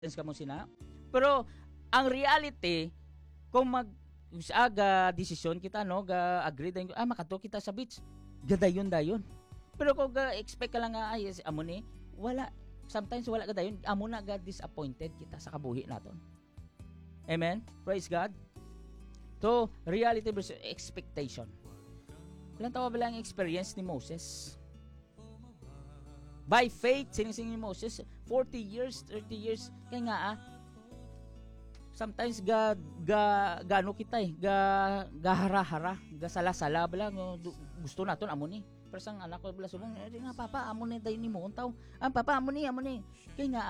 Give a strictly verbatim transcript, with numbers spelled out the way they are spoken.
ka mo sina. Pero ang reality kung mag aga desisyon kita no ga agree dayon ah makato kita sa beach. Gadayon dayon. Pero kung ga expect ka lang nga ay amo ni wala sometimes wala ka dayon amo na ga disappointed kita sa kabuhi naton. Amen. Praise God. So, reality versus expectation. Ilang tawa ba lang ang experience ni Moses? By faith, sinising ni Moses, forty years, thirty years, kaya nga ah, sometimes ga, ga, gano kita eh, ga, gahara-hara, ga sala-sala, bala, gusto naton amo ni. Pero sang anak ko bala subong, eh nga papa, amo ni dayon ni mo, untaw, ah papa, amo ni, amo ni, kaya nga